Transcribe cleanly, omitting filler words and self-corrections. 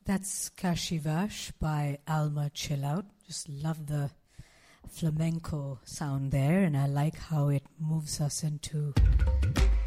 That's Kashivash by Alma Chillout. Just love the flamenco sound there, and I like how it moves us into